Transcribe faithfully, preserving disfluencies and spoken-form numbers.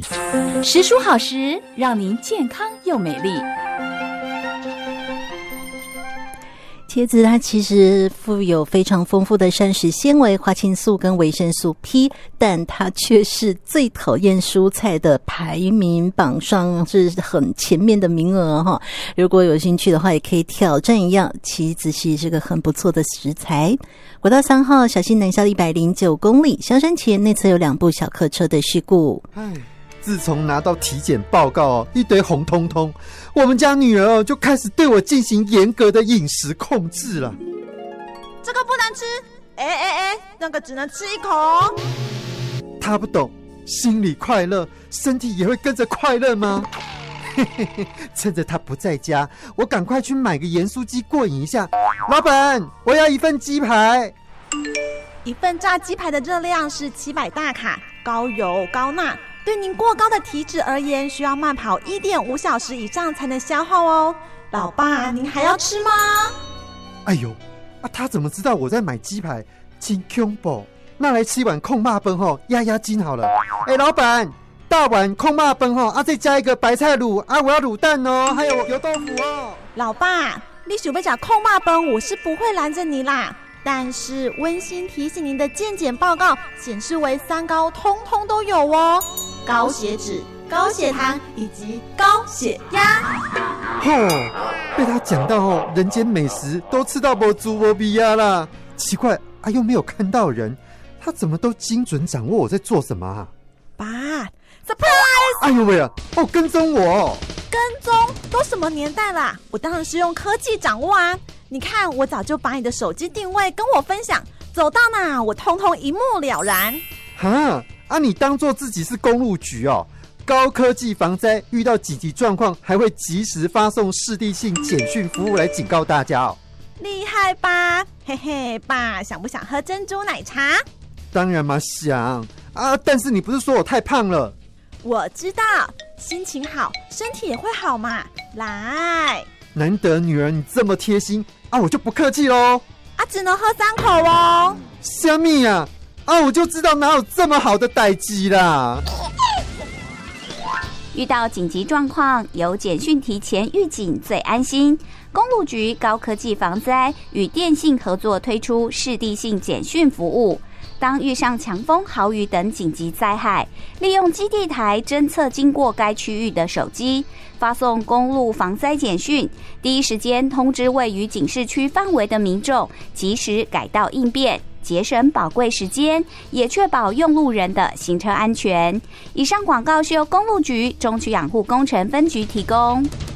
时蔬好食，让您健康又美丽。 茄子它其实富有非常丰富的膳食纤维、花青素跟维生素 P， 但它却是最讨厌蔬菜的，排名榜上是很前面的名额哈。如果有兴趣的话，也可以挑战一样，茄子其实是个很不错的食材。国道三号小心南下一百零九公里，香山前内侧有两部小客车的事故。 唉，自从拿到体检报告哦，一堆红彤彤，我们家女儿哦就开始对我进行严格的饮食控制了。 这个不能吃，哎哎哎，那个只能吃一口。 她不懂，心里快乐，身体也会跟着快乐吗？嘿嘿嘿，趁着她不在家，我赶快去买个盐酥鸡过瘾一下。老板，我要一份鸡排。 一份炸鸡排的热量是七百大卡，高油高钠。对您过高的体脂而言，需要慢跑 一点五小时以上才能消耗哦。老爸，您还要吃吗？ 哎呦，啊，他怎么知道我在买鸡排？真恐怖！那来吃一碗控肉饭吼，压压惊好了。哎，老板，大碗控肉饭吼，啊，再加一个白菜卤啊，我要卤蛋哦，还有油豆腐哦。 老爸，你想要吃控肉饭，我是不会拦着你啦。但是温馨提醒您的健检报告显示为三高通通都有哦，高血脂、高血糖以及高血压。 吼、哦，被他讲到哦，人间美食都吃到没猪没鼻呀啦。奇怪啊，又没有看到人，他怎么都精准掌握我在做什么啊？ 爸 ，surprise！ 哎呦喂啊，哦，跟踪我！ 跟踪都什么年代啦？我当然是用科技掌握啊！你看，我早就把你的手机定位跟我分享，走到哪我通通一目了然。 哈啊，你当作自己是公路局哦？高科技防灾，遇到紧急状况还会及时发送市地性简讯服务来警告大家哦。 厉害吧？嘿嘿，爸，想不想喝珍珠奶茶？ 当然嘛，想啊！但是你不是说我太胖了？ 我知道，心情好，身体也会好嘛。来， 难得女儿你这么贴心啊，我就不客气喽。 啊，只能喝三口哦。 虾米啊？啊，我就知道哪有这么好的代志啦。 遇到紧急状况，有简讯提前预警最安心。公路局高科技防灾与电信合作推出市地性简讯服务。当遇上强风、豪雨等紧急灾害，利用基地台侦测经过该区域的手机，发送公路防灾简讯，第一时间通知位于警示区范围的民众，及时改道应变，节省宝贵时间，也确保用路人的行车安全。以上广告是由公路局中区养护工程分局提供。